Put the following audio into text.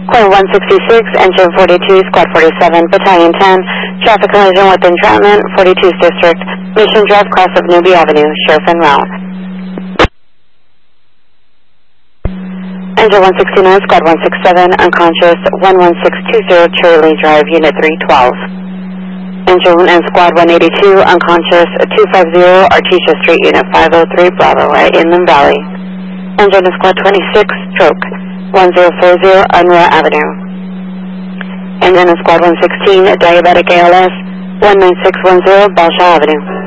Core 166, Engine 42, Squad 47, Battalion 10, traffic collision with entrapment, 42th District, Mission Drive cross of Newby Avenue, Sheriff en route. Engine 169, Squad 167, unconscious, 11620 Cherry Drive, Unit 312. Engine and Squad 182, unconscious, 250 Artesia Street, Unit 503, Bravo, at Inland Valley. Engine and Squad 26, stroke, 1040 Unruh Avenue. Engine and Squad 116, diabetic ALS, 19610 Balsha Avenue.